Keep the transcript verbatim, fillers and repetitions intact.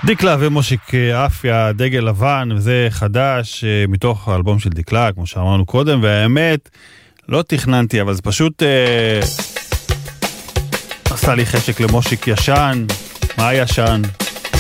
דיקלה ומושיק אפיה, דגל לבן, וזה חדש מתוך האלבום של דיקלה, כמו שאמרנו קודם, והאמת, לא תכננתי, אבל זה פשוט אה, עשה לי חשק למושיק ישן. מה ישן?